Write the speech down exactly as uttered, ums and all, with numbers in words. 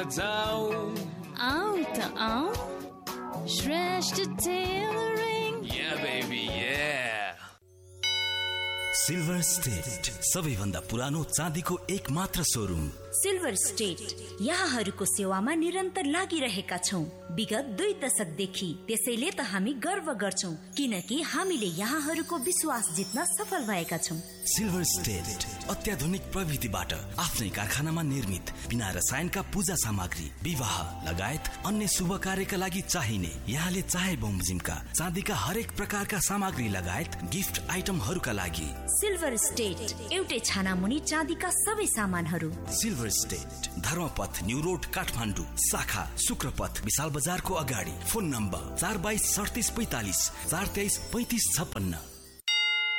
जाऊ आऊ त आऊ श्रेष्ठ टेलरिङ या बेबी या सिल्भर स्टेट सबैभन्दा पुरानो चाँदीको एक मात्र शोरूम सिल्भर स्टेट यहाँहरूको सेवामा निरन्तर लागिरहेका छौं विगत दुई दशकदेखि। त्यसैले त हामी गर्व गर्छौं किनकि हामीले यहाँहरूको विश्वास जित्न सफल भएका छौं। सिल्भर स्टेट अत्याधुनिक प्रविधिबाट आफ्नै कारखानामा निर्मित बिना रसायनका पूजा सामग्री, विवाह लगायत अन्य शुभ कार्यका लागि चाहिने यहाँले चाहे बमोजिमका चाँदीका हरेक प्रकारका सामग्री लगायत गिफ्ट आइटमहरूका लागि सिल्भर स्टेट एउटै छाना मुनि चाँदीका सबै सामानहरू। Silver state Dharmapath new road Kathmandu, शाखा शुक्रपथ विशाल बजारको अगाडि। फोन नम्बर चार बाइस सडतिस पैतालिस चार तेइस पैंतिस छप्पन्न।